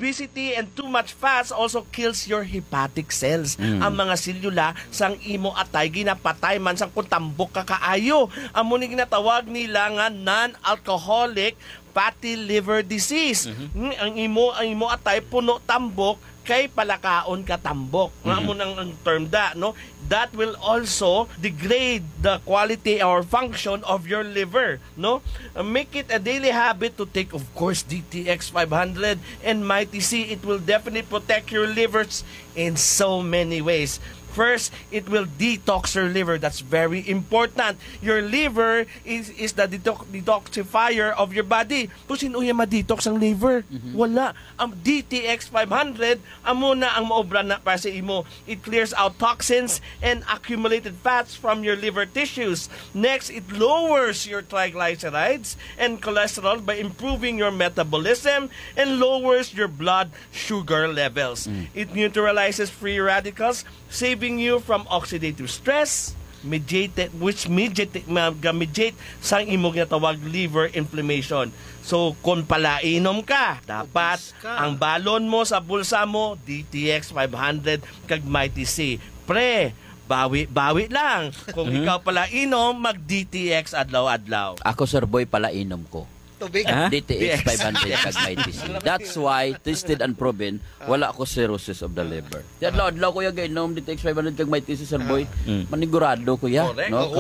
obesity and too much fats also kills your hepatic cells. Ang mga selula sang imo atay ginapatay man sang kuntambok kakaayo. Amo ni ginatawag nila nga non-alcoholic fatty liver disease. Ang imo atay puno tambok kay palakaon ka tambok. Amo nang ang term da, no? That will also degrade the quality or function of your liver, no? Make it a daily habit to take, of course, DTX 500 and Mighty C. It will definitely protect your livers in so many ways. First, it will detox your liver. That's very important. Your liver is the detoxifier of your body. Kung sino yung ma-detox ang liver? Wala. Ang DTX 500, amo na ang maobra na para sa imo. It clears out toxins and accumulated fats from your liver tissues. Next, it lowers your triglycerides and cholesterol by improving your metabolism and lowers your blood sugar levels. It neutralizes free radicals, saving you from oxidative stress, mediate sang imong natawag liver inflammation. So, kung palainom ka, dapat ang balon mo sa bulsa mo, DTX 500 kag Mighty C. Pre, bawi lang. Kung ikaw palainom, mag-DTX adlaw-adlaw. Ako, Sir Boy, palainom ko. Tubig. DTX 500 kag Mighty C. That's why, tested and proven, wala ako cirrhosis of the liver. Adlaw-adlaw ko yung gainom, DTX 500 kag Mighty C, Sir Boy. Manigurado ko ya. No?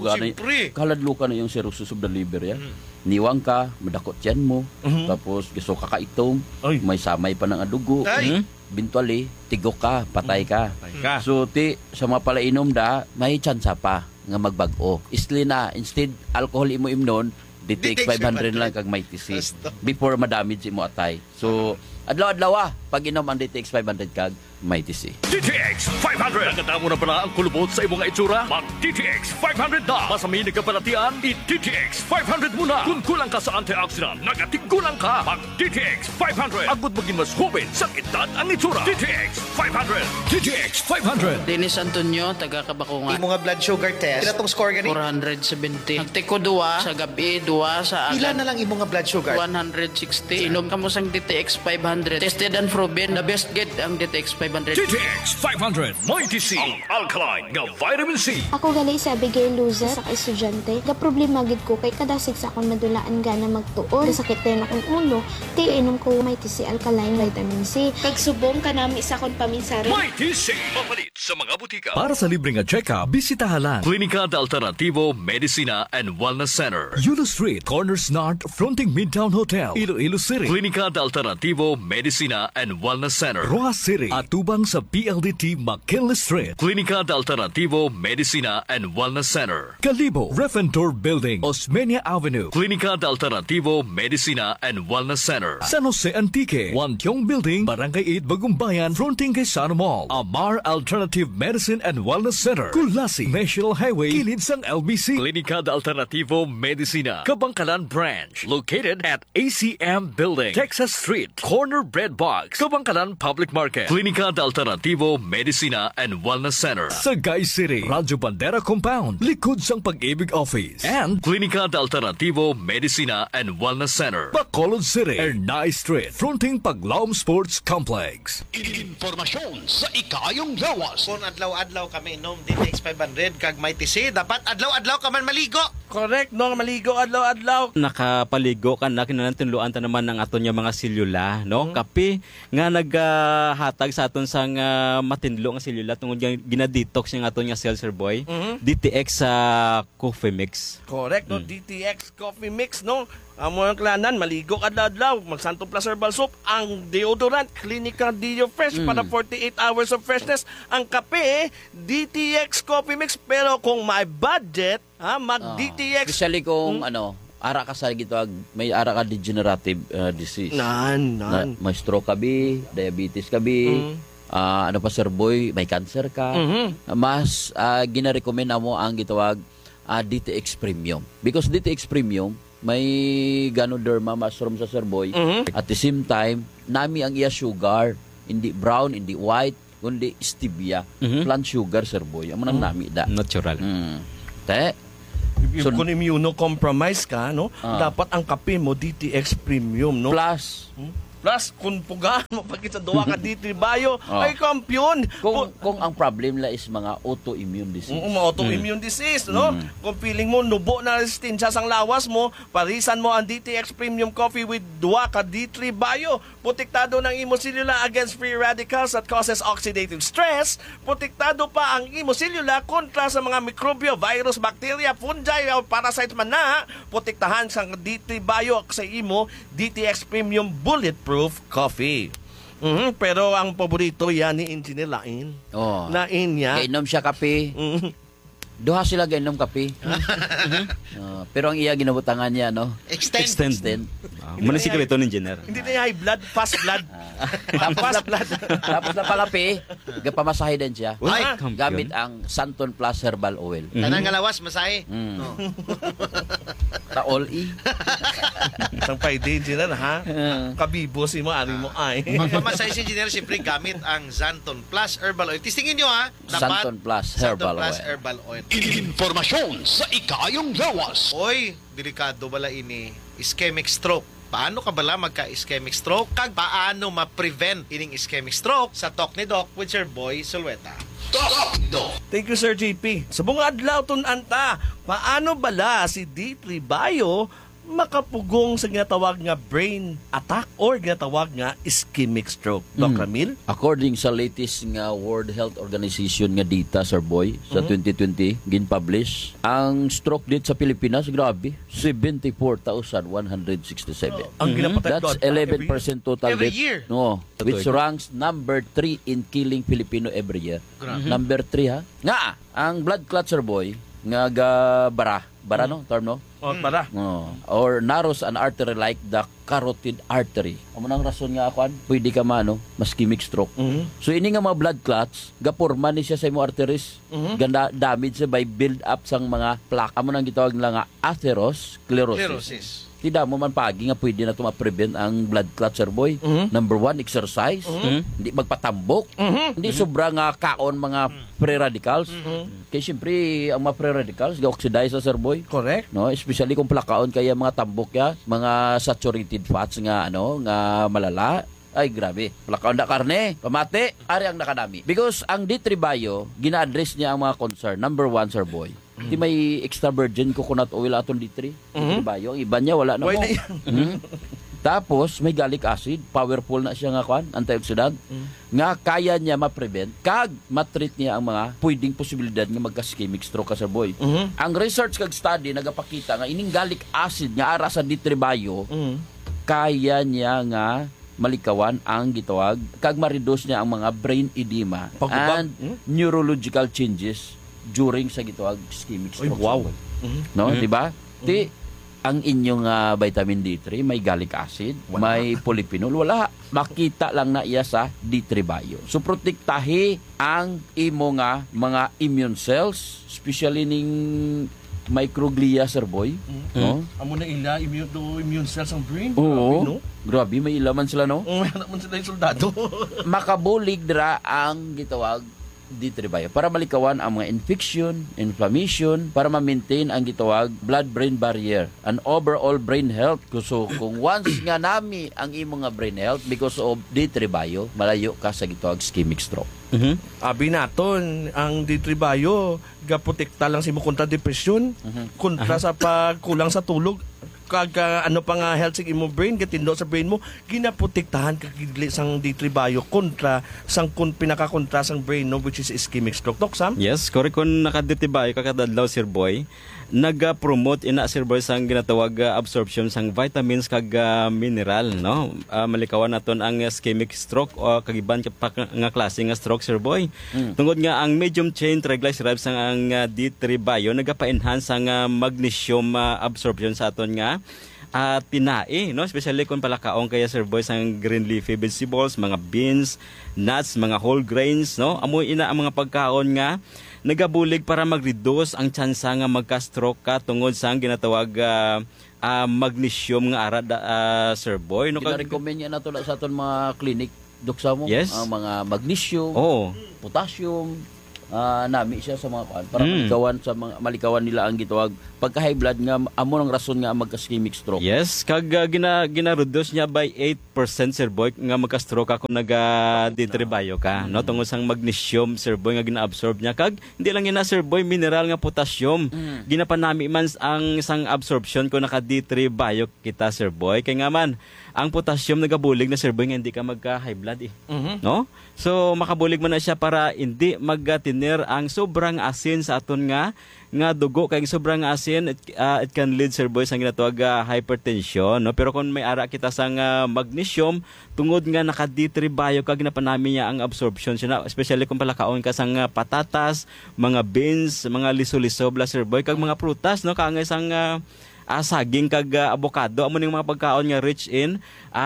Kaladluka na yung cirrhosis of the liver ya. Niwang ka, madakot yan mo, tapos gusto ka kaitom, may samay pa ng adugo. Eventually, tigok ka, patay ka. So, sa mga palainom da, may tsansa pa nga magbago. Isli na, instead, alcohol imo imnon, DTX 500 lang kag Mighty C before madamage imo atay. So adlaw-adlaw pag inom ang DTX 500 kag Mighty C. DTX 500. Nakatamo na pala ang kulubot sa imong itsura? Mag DTX 500 na. Masami na kapalatian, i-DTX 500 muna. Kung kulang ka sa antioxidant, nagatigulang ka. Mag DTX 500. Agud maging mas hubin sa edad ang itsura. DTX 500. DTX 500. Dennis Antonio, taga Kabakungan. Yung mga blood sugar test. Pila tong score gani? 470. Nagtiko 2 sa gabi, 2 sa Pila agad. na lang imong blood sugar? 160. Inom ka mo sang DTX 500. Tested and proven. The best get ang DTX 500. DTX 500. Mighty C. Ang alkaline nga vitamin C. Ako gali sa Abigail Luza sa estudyante. Ga problema gid ko kay kadasig sa akong madulaan gana magtuon. Sakit din akong ulo. Ti inom ko Mighty C alkaline vitamin C. Kag subong kanami sa akong paminsari. Mighty C. Mapalit sa mga butika. Para sa libreng check-up, bisitahan Klinika de Alternativo Medicina and Wellness Center. Yulo Street, Corners North, fronting Midtown Hotel, Iloilo City. Klinika de Alternativo Medicina and Wellness Center. Roa City, atubang sa PLDT McKinley Street. Klinika de Alternativo Medicina and Wellness Center. Kalibo, Refentor Building, Osmeña Avenue. Klinika de Alternativo Medicina and Wellness Center. San Jose Antique, Wantiong Building, Barangay 8, Bagumbayan, fronting kay Sano Mall. Amar Alternative Medicine and Wellness Center. Kulasi, National Highway, kilid sang LBC. Klinika de Alternativo Medicina, Kabangkalan Branch, located at ACM Building, Texas Street, Corner Bread Box, Kabangkalan Public Market. Klinika de Alternativo Medicina and Wellness Center. Sagay City, Radyo Bandera Compound, likod sang Pag-ibig Office. And Klinika de Alternativo Medicina and Wellness Center. Bacolod City, Ernay Street, fronting Paglaom Sports Complex. Informasyon sa ikayong lawas. Kung adlaw-adlaw kami inom DTX 500 kag Mighty C, dapat adlaw-adlaw ka man maligo. Correct, no? Maligo adlaw-adlaw. Nakapaligo ka na kinantinluan ta naman ng aton yung mga selula, no? Kape nga naghatag sa aton sang matinlo nga selula tungod nga ginadetox yung aton nga cells, Sir Boy. DTX sa coffee mix. Correct, no? DTX coffee mix, no? Amo ang klanan, maligo adlaw-adlaw, mag-Santo Plus Herbal Soap, ang deodorant, Clinica Dio Fresh para 48 hours of freshness. Ang kape, DTX coffee mix, pero kung may budget, mag-DTX. Especially kung ara ka sa gitwag, may ara ka degenerative disease. May stroke ka bi, diabetes ka bi, ano pa, Sir Boy, may cancer ka. Mas gina-recommend mo ang gitawag DTX Premium. Because DTX Premium, may Ganoderma mushroom sa Sir Boy. At the same time, nami ang iya sugar, hindi brown, hindi white, kundi stevia. Plant sugar, Sir Boy. Amo nang nami da. Natural. Kung immunocompromised ka, no? Dapat ang kape mo DTX Premium, no? Plus, Plus, kung pugaan mo pagkit sa duwa ka D3 Bio, ay kampiyon. Kung ang problem la is mga autoimmune disease. Mga autoimmune disease, no? Kung feeling mo nubo na resistensya sang lawas mo, parisan mo ang DTX Premium Coffee with duwa ka D3 Bio. Protektado ng imo selula against free radicals that causes oxidative stress. Protektado pa ang imo selula kontra sa mga mikrobyo, virus, bacteria, fungi o parasites man na. Protektahan sang D3 Bio sa imo DTX Premium Bulletproof Coffee. Pero ang paborito yan ni Engineer Lain. Lain niya. Gainom siya kape. Duha sila gainom kape. Pero ang iya ginabutangan niya, no? Extend. Muna sikreto ng engineer. Hindi na high blood, fast blood. Tapos na palapi, gapamasahe din siya. Ay, Gamit ang Santon Plus Herbal Oil. Tanang nga lawas, masahe. Taol-i. Isang pwede, Engineer, ha? Kabibo si mo, ari mo ay. Magpamasahe si engineer, siyempre gamit ang Zanton Plus Herbal Oil. Tistingin nyo ha. Santon Plus Herbal Santon Plus Oil. Herbal Oil. Informasyon sa ikayong lawas. Oy, delikado bala ini ischemic stroke. Paano ka bala magka-ischemic stroke? Kag paano ma-prevent ining ischemic stroke? Sa Talk ni Doc with Sir Boy Sulweta. Thank you, Sir JP. Sa bunga adlaw anta, paano bala si D3 Bio makapugong sa ginatawag nga brain attack or ginatawag nga ischemic stroke? Doc Ramil? According sa latest nga World Health Organization nga data, Sir Boy, sa 2020, gin-publish, ang stroke date sa Pilipinas, grabe, 74,167. Ang ginapatay That's doon, 11% total every death. year. No, which ranks number 3 in killing Filipino every year. Number 3, ha? Nga, ang blood clot, Sir Boy, nga bara no? Term, no? Para. Or narrows an artery like the carotid artery. Amo nang rason nga akuan, pwede ka ischemic stroke. So ini nga mga blood clots, gaporma ni siya sa imong arteries. Ganda damage siya by build up sang mga plaque. Amo nang gitawag nila nga atherosclerosis. Tidak mo man pagi nga pwede na ito ma-prevent ang blood clot, Sir Boy. Number 1, exercise. Hindi magpatambok. Hindi sobra nga kaon mga free radicals. Kaya siyempre, ang mga free radicals, ga-oxidize sa Sir Boy. Correct. No, especially kung plakaon kaya mga tambok ya, mga saturated fats nga nga malala. Ay, grabe. Plakaon na karne, pamati, ari ang nakadami. Because ang D3 Bio, gina-address niya ang mga concern. Number 1, Sir Boy. Hindi may extra virgin coconut oil aton D3. D3 Bio. Ang iba niya, wala na mo. Tapos, may gallic acid. Powerful na siya nga antioxidant. Nga kaya niya ma-prevent. Kag matreat niya ang mga pwedeng posibilidad nga magka-ischemic stroke, Sir Boy. Ang research kag study nagapakita nga ining gallic acid nga ara sa D3 Bio, kaya niya nga malikawan ang gitawag kag ma-reduce niya ang mga brain edema and neurological changes during sa gitawag ischemic stroke. Wow. No, di ba? Ang inyong vitamin D3 may gallic acid, may polyphenol, wala. Makita lang na iya sa D3 Bio. So protektahi ang imo nga mga immune cells, especially ning microglia, Sir Boy. No? Amo na ila immune cells ang brain. Oo. Grabe, no? Grabe, may ilaman sila, no? Naman sila yung soldado. Makabulig dira ang gitawag D3 Bio para malikawan ang mga infection, inflammation, para ma-maintain ang gitawag blood-brain barrier and overall brain health. So kung once nga nami ang imo nga brain health because of D3 Bio, malayo ka sa gitawag ischemic stroke. Abi naton, ang D3 Bio, gaprotekta lang si mo kontra depression, kontra sa pagkulang sa tulog, kag ano pa nga health sig imo brain, gatindo sa brain mo, ginaprotektahan ka gidli sang D3 Bio kontra sang pinakakontra sang brain, no, which is ischemic stroke. Dok Sam? Yes, correct. Kung nakaditibay kakadadlaw, Sir Boy, nag-promote ina, Sir Boy, sang ginatawag absorption sang vitamins kag mineral, no? Malikawan naton ang ischemic stroke o kagiban pa nga klase nga stroke, Sir Boy. Tungod nga ang medium chain triglycerides sang ang D3 Bio nagapa-enhance ang magnesium absorption sa aton nga tinae, no? Especially kung palakaong kaya, Sir Boy, sang green leafy vegetables, mga beans, nuts, mga whole grains, no? Amoy ina ang mga pagkaon nga nagabulig para mag-reduce ang tsansa nga magka-stroke ka tungod sa ginatawag magnesium nga ara, Sir Boy. No? Kina-recommend niya na to sa aton mga clinic, Dok Samo. Yes. Ang mga magnesium, potassium, nami siya sa mga para malikawan nila ang gitawag pagka high blood nga amo ng rason nga magka-ischemic stroke. Yes, kag gina-reduce niya by 8% Sir Boy nga magka-stroke ako nag-ditribayo ka, no? Tungod sang magnesium Sir Boy nga gina-absorb niya kag hindi lang yun na Sir Boy, mineral nga potassium. Ginapanami man ang isang absorption ko naka-ditribayo kita Sir Boy. Kay nga man ang potassium nagabulig na Sir Boy nga hindi ka magka-high blood no? So makabulig man na siya para hindi magtinir ang sobrang asin sa aton nga dugo kay sobrang asin it can lead Sir Boy sang ginatawag hypertension, no? Pero kung may ara kita sang magnesium tungod nga naka-ditribayo kag ginapanami niya ang absorption siya, especially kung palakaon ka sang patatas, mga beans, mga liso-liso bla Sir Boy kag mga prutas, no? Kaangay sang saging kag avocado amo ning mga pagkaon nga rich in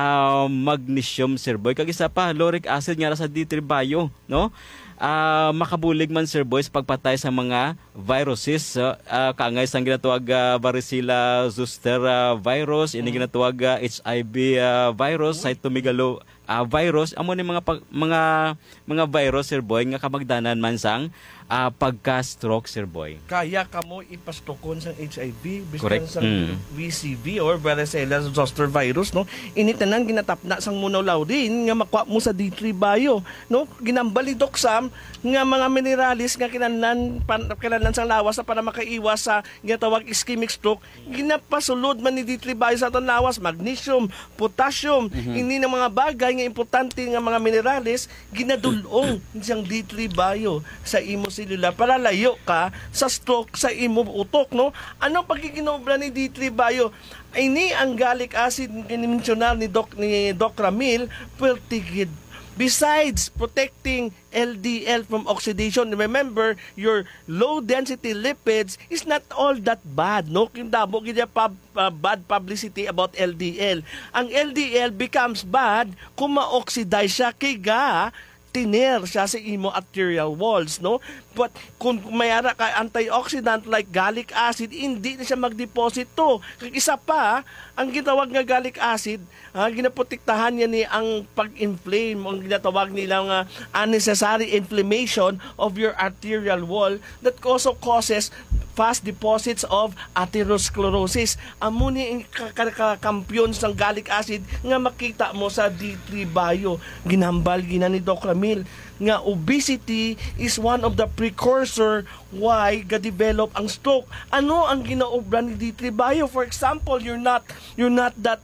magnesium Sir Boy kag isa pa lauric acid nga sa ditribayo, no? Makabulig man Sir Boy sa pagpatay sa mga viruses, kaangay sang ginatawag varicella zoster virus, ini ginatawag HIV virus, cytomegalo virus, amo ni mga virus Sir Boy nga kamagdanan man sang pagka-stroke Sir Boy. Kaya ka mo ipastokon sa HIV, Correct. biskan sa VCV or varicella zoster virus, no? Initanan ginatapna sang munolaw din nga makuha mo sa ditribayo, no? Ginambali doksam nga mga mineralis nga kinahanglan sang lawas na para makaiwas sa ginatawag ischemic stroke, ginapasulod man ni ditribayo sa aton lawas, magnesium, potassium, ini na mga bagay nga importante nga mga mineralis ginadulong siyang ditribayo sa imo selula para layo ka sa stroke sa imo utok, no? Anong pagkikinobra ni ditribayo? Ini ang gallic acid ginimensyonal ni Doc Ramil pertigid. Besides protecting LDL from oxidation, remember, your low-density lipids is not all that bad, no? Kindabo gid bad publicity about LDL. Ang LDL becomes bad kung ma-oxidize siya kay tiner siya sa imo arterial walls, no? But kung mayara ka antioxidant like gallic acid, hindi na siya magdeposito. Kag isa pa, ang ginatawag nga gallic acid, ginaprotektahan niya ni ang pag-inflame, ang ginatawag nilang unnecessary inflammation of your arterial wall that also causes fast deposits of atherosclerosis. Amo ni ang kampiyon sang gallic acid nga makita mo sa ditribayo. Ginambal gina ni Doc Ramil nga obesity is one of the precursor why ga-develop ang stroke. Ano ang ginaobra ni ditribayo? For example, you're not that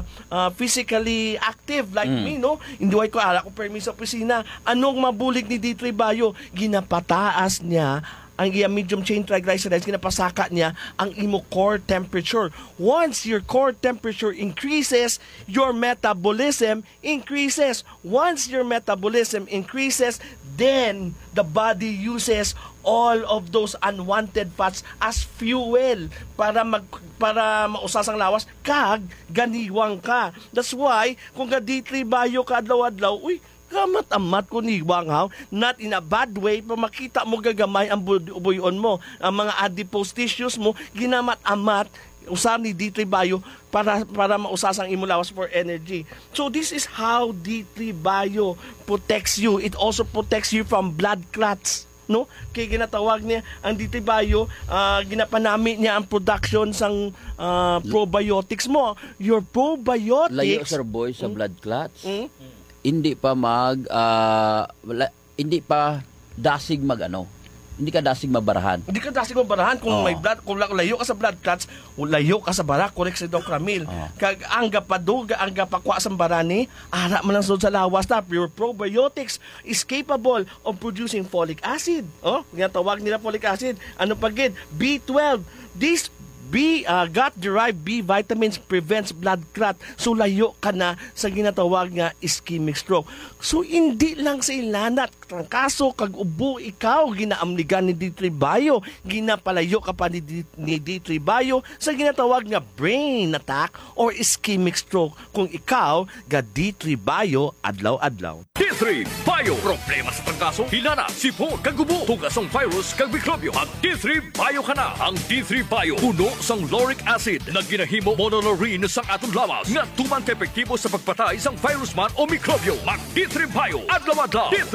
physically active like me, no? Hindi ko ala ko permis sa opisina. Anong mabulig ni ditribayo? Ginapataas niya ang medium chain triglycerides, ginapasaka niya ang imo core temperature. Once your core temperature increases, your metabolism increases. Once your metabolism increases, then the body uses all of those unwanted fats as fuel para mausas ang lawas kag ganiwang ka. That's why kung ditribayo ka adlaw-adlaw, kamat-amat ko niwang not in a bad way, pa makita mo gagamay ang buyon mo, ang mga adipose tissues mo, ginamat-amat, usar ni ditribayo para mausas ang imo lawas for energy. So this is how ditribayo protects you. It also protects you from blood clots, no? Kay ginatawag niya ang ditribayo, ginapanami niya ang production sang probiotics mo. Your probiotics Layo Sir Boy sa blood clots. Hindi pa dasig hindi ka dasig mabarahan. Hindi ka dasig mabarahan kung may blood, kung layo ka sa blood clots, layo ka sa bara, correct si Doc Ramil. Kag angga paduga, angga pakwa sa barani, ara man lang sud sa lawas na your probiotics is capable of producing folic acid. Ginatawag nila folic acid. Ano pagid? B12. This gut-derived B vitamins prevents blood clot. So layo ka na sa ginatawag nga ischemic stroke. So hindi lang sa ilanat, kaso kag ubo ikaw ginaamligan ni ditribayo, ginapalayo ka pa ni ditribayo sa ginatawag nga brain attack or ischemic stroke kung ikaw ga ditribayo adlaw-adlaw. D3 Bio. Problema sa pagkaso, hinana, sipon, kagubo, tugasong virus, kag mikrobyo. Ang D3 Bio ka na. Ang D3 Bio, puno sang lauric acid na ginahimo monolaurin sang atong lawas nga tuman ka epektibo sa pagpatay sang virus man o mikrobyo. Mag D3 Bio, adlaw-adlaw. D3 Bio.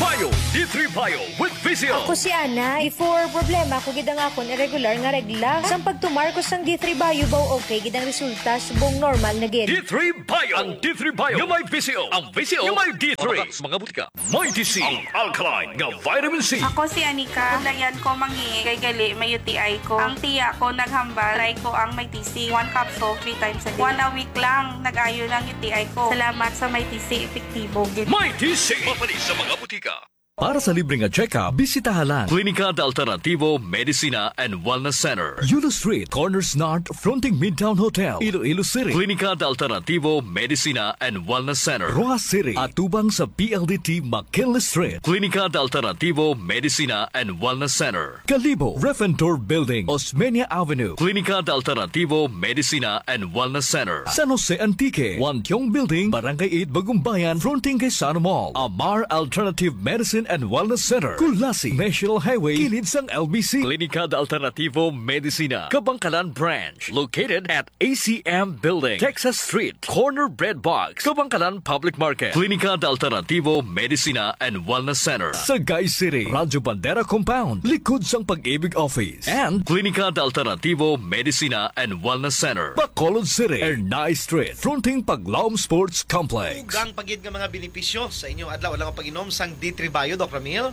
Bio, D3 Bio with Vizio. Ako si Ana. Before problema ko gidang akon irregular nga regla. Sang pagtumarkos sang D3 Bio baw okay gidang resulta subong normal na gid. D3 Bio. Ang D3 Bio yung may Vizio. Ang Vizio yung may D3. Mga butika. May DC. Ang alkaline nga vitamin C. Ako si Anika. Dayan ko manghingi kay gali may UTI ko. Ang tiya ko naghambal. Try ko ang may TC. 1 capsule 3 times a day. 1 a week lang. Nag-ayo ng UTI ko. Salamat sa may TC. Epektibo. May DC. Mapalis sa mga butika. Para sa libreng check-up, bisitahan Klinika de Alternativo Medicina and Wellness Center. Yulo Street, Corners North, fronting Midtown Hotel, Iloilo City. Klinika de Alternativo Medicina and Wellness Center. Roa City, atubang sa PLDT McKinley Street. Klinika de Alternativo Medicina and Wellness Center. Kalibo, Refentor Building, Osmeña Avenue. Klinika de Alternativo Medicina and Wellness Center. San Jose Antique, Wantiong Building, Barangay 8, Bagumbayan, fronting kay Sano Mall. Amar Alternative Medicine and Wellness Center. Kulasi, National Highway, kilid sang LBC. Klinika de Alternativo Medicina, Kabangkalan Branch, located at ACM Building, Texas Street, Corner Bread Box, Kabangkalan Public Market. Klinika de Alternativo Medicina and Wellness Center. Sagay City, Radyo Bandera Compound, likod sang Pag-ibig Office. And Klinika de Alternativo Medicina and Wellness Center. Bacolod City, Ernai Street, fronting Paglaom Sports Complex. Ugang pagid nga mga benepisyo sa inyong adlaw-adlaw nga pag-inom sang D3 Bio, Doc Ramil.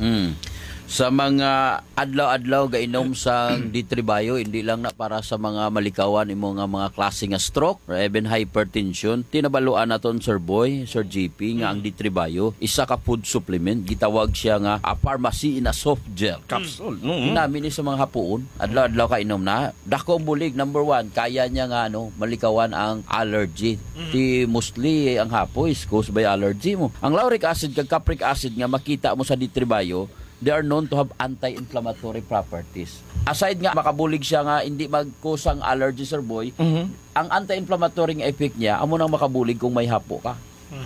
Sa mga adlaw-adlaw gainom sa D3 Bio, hindi lang na para sa mga malikawan imo nga mga klase nga stroke or even hypertension. Tinabaluan naton Sir Boy, Sir GP nga ang D3 Bio isa ka food supplement, gitawag siya nga a pharmacy in a soft gel capsule. Namin ni sa mga hapuon, adlaw-adlaw kainom na. Dako ang bulig, number 1, kaya niya nga malikawan ang allergy. Ti mostly ang hapo is caused by allergy mo. Ang lauric acid kag capric acid nga makita mo sa D3 Bio, they are known to have anti-inflammatory properties. Aside nga, makabulig siya nga hindi magkusang allergy, Sir Boy, ang anti-inflammatory nga effect niya, amo nang makabulig kung may hapo ka.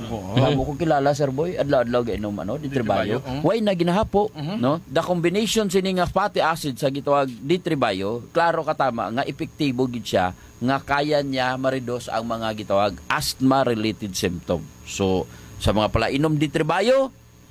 Mo ko kilala, Sir Boy, adlaw-adlaw gainom D3 Bio. Why na ginahapo, no? The combination sini nga fatty acid sa gitawag D3 Bio, klaro katama nga epektibo gid siya nga kaya niya ma-reduce ang mga gitawag asthma-related symptom. So, sa mga palainom D3 Bio,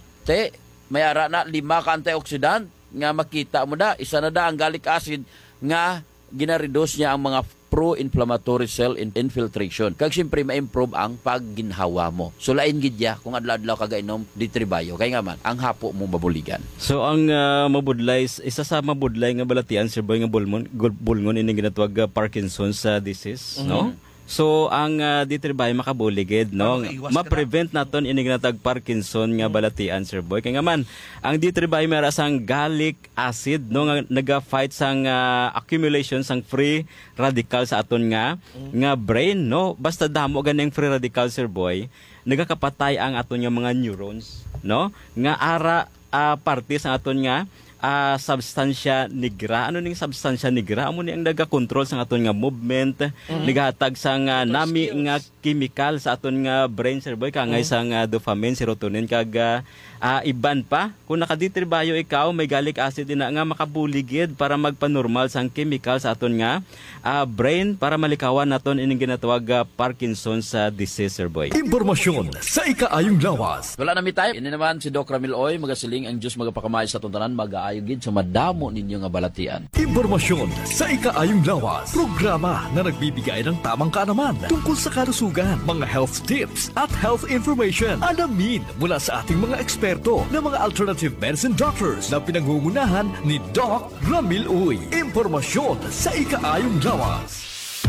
may ara na 5 ka antioxidant nga makita mo da, isa na da ang gallic acid nga gina-reduce niya ang mga pro-inflammatory cell infiltration. Kag siyempre ma-improve ang pagginhawa mo. So lain gid ya kung adlaw-adlaw ka gainom D3 Bio kay nga man ang hapo mo mabuligan. So ang mabudlay, isa sa mabudlay nga balatian Sir Boy nga bulngon ini ginatawag Parkinson's disease, no? So ang D3 Bio makabuligid, no? Ma-prevent naton ini ginatag Parkinson nga balatian, Sir Boy. Kaya nga man ang D3 Bio may sang gallic acid, no, nga naga-fight sang accumulation sang free radical sa aton nga brain, no? Basta damo ganing free radical, Sir Boy, nagakapatay ang aton nga mga neurons, no? Nga ara parte sa aton nga substansya negra. Ano ning substansya negra? Amo ni ang naga-control sa aton nga movement, nagahatag sang nami nga chemical sa aton nga brain, Sir Boy, kangay sang dopamine, serotonin kag iban pa. Kung naka-D3 Bio ikaw, may gallic acid din na nga makabuligid para magpanormal sang chemical sa aton nga brain para malikawan naton ining ginatawag Parkinson's disease, Sir Boy. Impormasyon sa ikaayong lawas. Wala na mi time. Ini naman si Doc Ramil Oy, magasiling ang Diyos magapakamay sa tuntanan, mag-aayogid sa madamo ninyo nga balatian. Impormasyon sa ikaayong lawas. Programa na nagbibigay ng tamang kaalaman tungkol sa kalusugan, mga health tips at health information. Alamin mula sa ating mga eksperto na mga alternative medicine doctors na pinangungunahan ni Doc Ramil Uy. Impormasyon sa ikaayong lawas.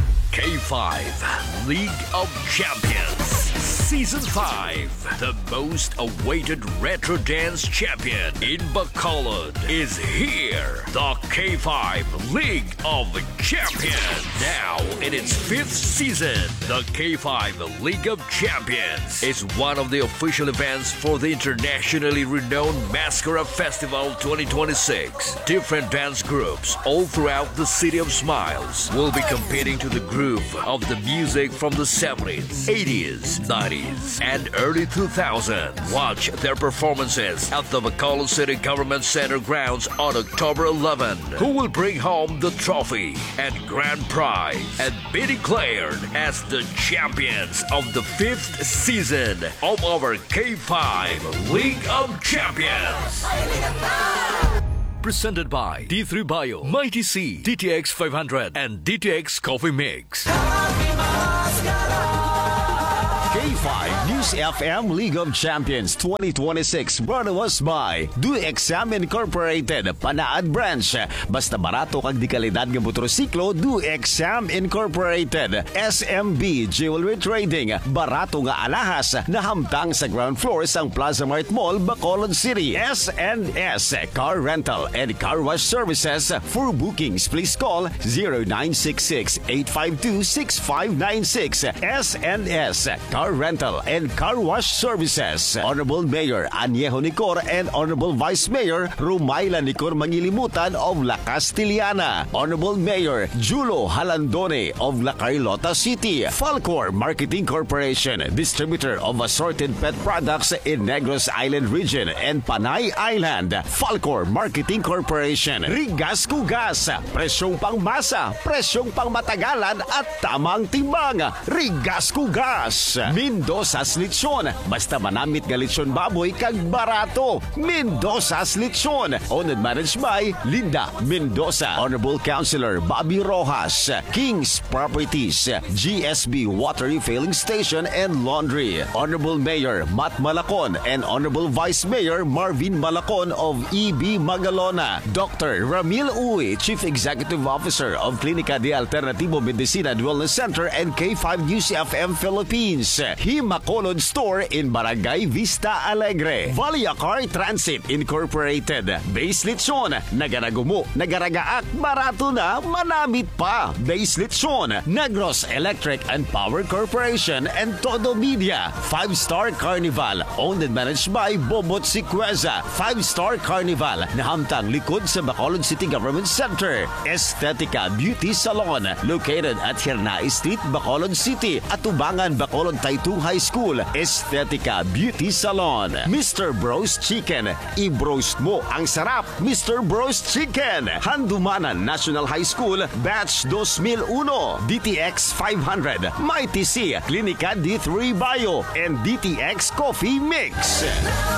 K5 League of Champions Season 5. The most awaited retro dance champion in Bacolod is here. The K5 League of Champions. Now in its 5th season, the K5 League of Champions is one of the official events for the internationally renowned Mascara Festival 2026. Different dance groups all throughout the City of Smiles will be competing to the groove of the music from the 70s, 80s, 90s, 1990s and early 2000s. Watch their performances at the Bacolod City Government Center grounds on October 11. Who will bring home the trophy and grand prize and be declared as the champions of the 5th season of our K5 League of Champions. Presented by D3 Bio, Mighty C, DTX 500, and DTX Coffee Mix. K5 News FM League of Champions 2026 brought to us by Do Exam Incorporated, Panaad Branch. Basta barato kag di kalidad nga motorsiklo, Do Exam Incorporated. SMB Jewelry Trading, barato nga alahas na hamtang sa ground floor sang Plaza Mart Mall, Bacolod City. S&S Car Rental and Car Wash Services. For bookings, please call 0966-852-6596. S&S Car Rental and Car Wash Services. Honorable Mayor Añejo Nicor and Honorable Vice Mayor Rumayla Nicor Mangilimutan of La Castillana. Honorable Mayor Julo Halandone of La Carlota City. Falcor Marketing Corporation, distributor of assorted pet products in Negros Island region and Panay Island. Falcor Marketing Corporation. Rigas Kugas, presyong pangmasa, presyong pangmatagalan at tamang timbang. Rigas Kugas. Mendoza's Lechon, basta manamit nga lechon baboy kag barato. Mendoza's Lechon, owned and managed by Linda Mendoza. Honorable Councilor Bobby Rojas. King's Properties, GSB Water Refilling Station and Laundry. Honorable Mayor Matt Malacon and Honorable Vice Mayor Marvin Malacon of EB Magalona. Dr. Ramil Uy, Chief Executive Officer of Clinica de Alternativo Medicina and Wellness Center and K5 News FM Philippines. Himacolod Store in Barangay Vista Alegre. Valiacar Transit Incorporated. Base Lechon, nagaragumo, nagaragaak, barato na, manamit pa. Base Lechon, Negros Electric and Power Corporation and Todo Media. 5-Star Carnival, owned and managed by Bobot Siqueza. 5-Star Carnival, nahamtang likod sa Bacolod City Government Center. Estetica Beauty Salon, located at Hernay Street, Bacolod City. At Tubangan, Bacolod Taytung High School. Estetica Beauty Salon. Mr. Bros Chicken, i-broast mo ang sarap. Mr. Bros Chicken, Handumanan National High School, Batch 2001. DTX 500, Mighty C, Clinica D3 Bio, and DTX Coffee Mix.